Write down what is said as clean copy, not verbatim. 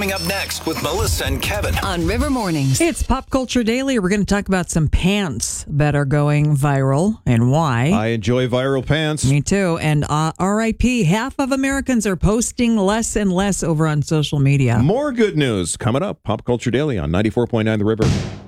coming up next with Melissa and Kevin on River Mornings. It's Pop Culture Daily. We're going to talk about some pants that are going viral and why. I enjoy viral pants. Me too. And RIP, half of Americans are posting less and less over on social media. More good news coming up. Pop Culture Daily on 94.9 The River.